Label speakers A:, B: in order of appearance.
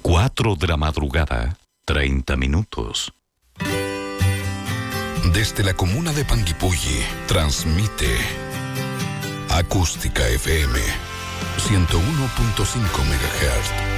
A: 4 de la madrugada, 30 minutos.
B: Desde la comuna de Panguipulli, transmite Acústica FM 101.5 MHz.